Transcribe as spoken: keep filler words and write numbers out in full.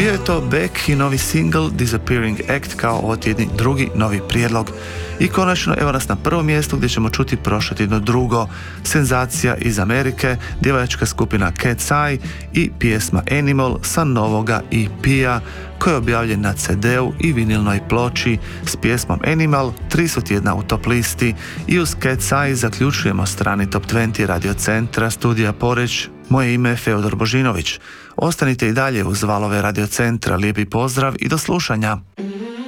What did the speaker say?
Bio je to Beck i novi single Disappearing Act kao otjedni drugi novi prijedlog. I konačno evo nas na prvom mjestu gdje ćemo čuti prošlo tjedno drugo. Senzacija iz Amerike, djevojačka skupina Cat's Eye i pjesma Animal sa novoga E P-a koji je objavljen na ce deu i vinilnoj ploči. S pjesmom Animal tri su tjedna u top listi i uz Cat's Eye zaključujemo strani top dvadeset Radio Centra studija Poreč. Moje ime je Feodor Božinović. Ostanite i dalje uz valove Radio Centra, lijepi pozdrav i do slušanja.